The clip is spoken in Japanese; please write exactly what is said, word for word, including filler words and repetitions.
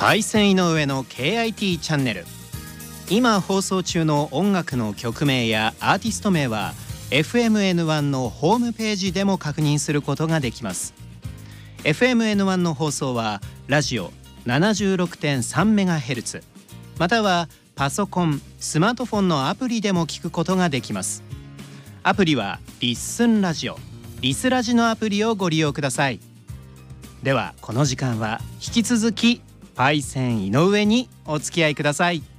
パイセン井上の ケーアイティー チャンネル。今放送中の音楽の曲名やアーティスト名は エフエムエヌワン のホームページでも確認することができます。 エフエムエヌワン の放送はラジオ ななじゅうろくてんさんメガヘルツ またはパソコン、スマートフォンのアプリでも聞くことができます。アプリはリッスンラジオ、リスラジのアプリをご利用ください。ではこの時間は引き続きパイセン井上にお付き合いください。